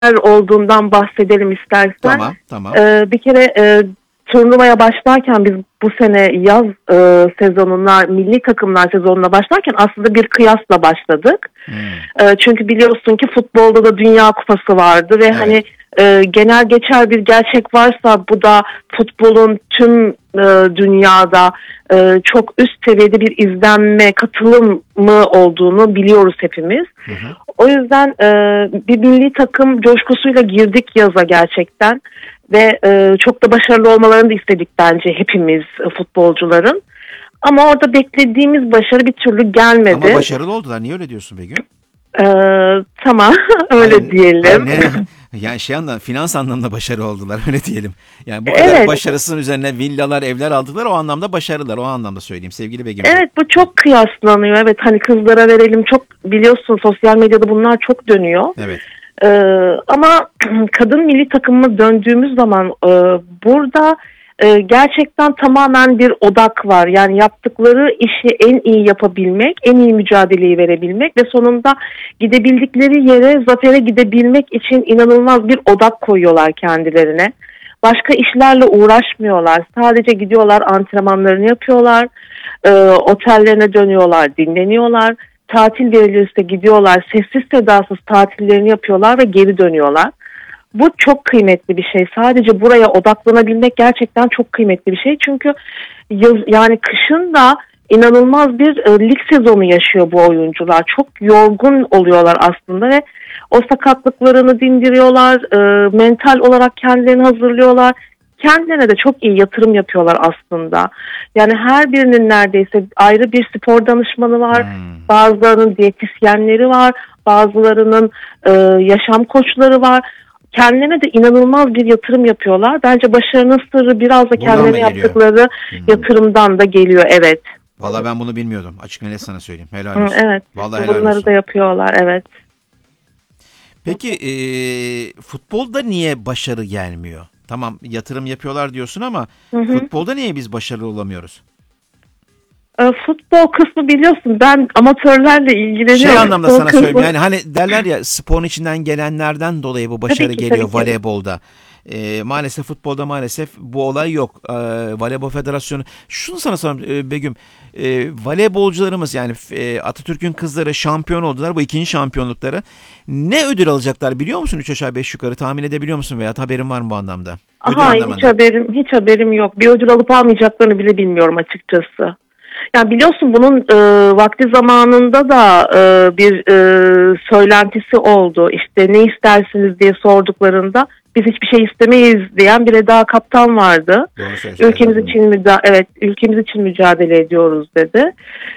olduğundan bahsedelim istersen. Tamam, tamam. Bir kere turnuvaya başlarken biz bu sene yaz sezonuna, milli takımlar sezonuna başlarken aslında bir kıyasla başladık. Çünkü biliyorsun ki futbolda da Dünya Kupası vardı ve Evet. hani genel geçer bir gerçek varsa bu da futbolun tüm dünyada çok üst seviyede bir izlenme, katılım mı olduğunu biliyoruz hepimiz. O yüzden bir milli takım coşkusuyla girdik yaza gerçekten ve çok da başarılı olmalarını da istedik bence hepimiz futbolcuların. Ama orada beklediğimiz başarı bir türlü gelmedi. Ama başarılı oldular. Niye öyle diyorsun Begüm? Tamam öyle diyelim. Yani finans anlamda başarı oldular öyle diyelim. Yani bu kadar başarısının üzerine villalar, evler aldılar, o anlamda başarılılar. O anlamda söyleyeyim sevgili Begüm. Evet, bu çok kıyaslanıyor. Evet, hani kızlara verelim, çok biliyorsun sosyal medyada bunlar çok dönüyor. Evet. Ama kadın milli takımına döndüğümüz zaman burada gerçekten tamamen bir odak var. Yani yaptıkları işi en iyi yapabilmek, en iyi mücadeleyi verebilmek ve sonunda gidebildikleri yere, zafere gidebilmek için inanılmaz bir odak koyuyorlar kendilerine. Başka işlerle uğraşmıyorlar. Sadece gidiyorlar, antrenmanlarını yapıyorlar, otellerine dönüyorlar, dinleniyorlar. Tatil verilirse gidiyorlar, sessiz sedasız tatillerini yapıyorlar ve geri dönüyorlar. Bu çok kıymetli bir şey. Sadece buraya odaklanabilmek gerçekten çok kıymetli bir şey. Çünkü yani kışın da inanılmaz bir lig sezonu yaşıyor bu oyuncular. Çok yorgun oluyorlar aslında ve o sakatlıklarını dindiriyorlar. Mental olarak kendilerini hazırlıyorlar. Kendilerine de çok iyi yatırım yapıyorlar aslında. Yani her birinin neredeyse ayrı bir spor danışmanı var. Bazılarının diyetisyenleri var. Bazılarının yaşam koçları var. Kendilerine de inanılmaz bir yatırım yapıyorlar. Bence başarının sırrı biraz da kendilerine yaptıkları yatırımdan da geliyor. Evet. Vallahi ben bunu bilmiyordum. Açık net sana söyleyeyim. Helal olsun. Evet. Vallahi helal bunları olsun. da yapıyorlar. Evet. Peki futbolda niye başarı gelmiyor? Tamam, yatırım yapıyorlar diyorsun ama futbolda niye biz başarılı olamıyoruz? Futbol kısmı biliyorsun, ben amatörlerle ilgileniyorum. Şey anlamda sana söyleyeyim, yani hani derler ya, sporun içinden gelenlerden dolayı bu başarı geliyor voleybolda. Maalesef futbolda bu olay yok. Voleybol Federasyonu. Şunu sana sorayım Begüm. Voleybolcularımız, yani Atatürk'ün kızları şampiyon oldular. Bu ikinci şampiyonlukları. Ne ödül alacaklar biliyor musun? 3 aşağı 5 yukarı tahmin edebiliyor musun veya haberin var mı bu anlamda? Hiç haberim yok. Bir ödül alıp almayacaklarını bile bilmiyorum açıkçası. Yani biliyorsun bunun vakti zamanında da bir söylentisi oldu. İşte ne istersiniz diye sorduklarında biz hiçbir şey istemeyiz diyen bir Eda Kaptan vardı. Ülkemiz için mücadele ediyoruz dedi.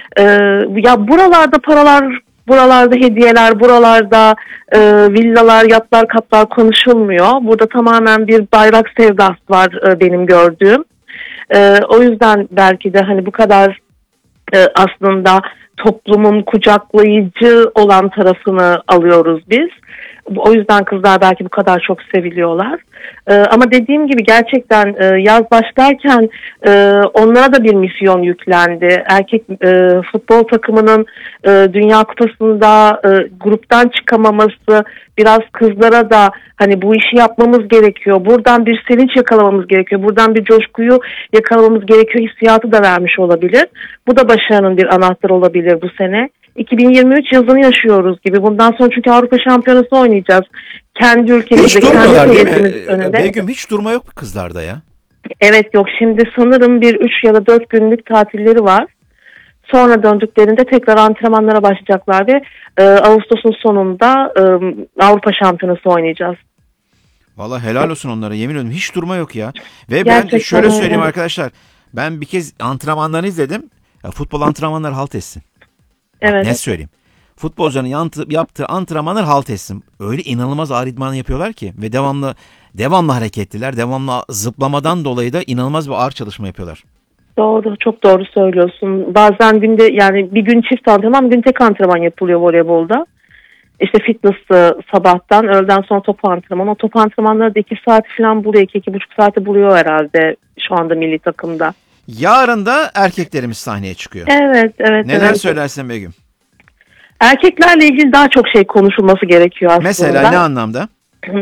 Ya buralarda paralar, buralarda hediyeler, buralarda villalar, yatlar, katlar konuşulmuyor. Burada tamamen bir bayrak sevdası var benim gördüğüm. O yüzden belki de hani bu kadar aslında toplumun kucaklayıcı olan tarafını alıyoruz biz. O yüzden kızlar belki bu kadar çok seviliyorlar. Ama dediğim gibi gerçekten yaz başlarken onlara da bir misyon yüklendi. Erkek futbol takımının Dünya Kupası'nda gruptan çıkamaması biraz kızlara da hani bu işi yapmamız gerekiyor. Buradan bir sevinç yakalamamız gerekiyor. Buradan bir coşkuyu yakalamamız gerekiyor hissiyatı da vermiş olabilir. Bu da başarının bir anahtarı olabilir bu sene. 2023 yazını yaşıyoruz gibi. Bundan sonra çünkü Avrupa Şampiyonası oynayacağız. Kendi ülkemizde, kendi seyircimiz önünde. Begüm, hiç durma yok kızlarda ya. Evet, yok. Şimdi sanırım bir 3 ya da 4 günlük tatilleri var. Sonra döndüklerinde tekrar antrenmanlara başlayacaklar ve Ağustos'un sonunda Avrupa Şampiyonası oynayacağız. Vallahi helal olsun onlara, yemin ediyorum hiç durma yok ya. Ve gerçekten ben şöyle söyleyeyim arkadaşlar. Ben bir kez antrenmanlarını izledim. Ya, futbol antrenmanları halt etsin. Evet. Ne söyleyeyim? Futbolcuların yaptığı antrenmanlar halt etsin. Öyle inanılmaz ağır idman yapıyorlar ki ve devamlı hareketliler. Devamlı zıplamadan dolayı da inanılmaz bir ağır çalışma yapıyorlar. Doğru, çok doğru söylüyorsun. Bazen günde, yani bir gün çift antrenman, bir gün tek antrenman yapılıyor voleybolda. İşte fitness'ı sabahtan, öğleden sonra top antrenmanı. O top antrenmanları da 2 saat falan buluyor, 2-2,5 saati buluyor herhalde şu anda milli takımda. Yarın da erkeklerimiz sahneye çıkıyor. Evet. Neler söylersin Begüm? Erkeklerle ilgili daha çok şey konuşulması gerekiyor aslında. Mesela ne anlamda?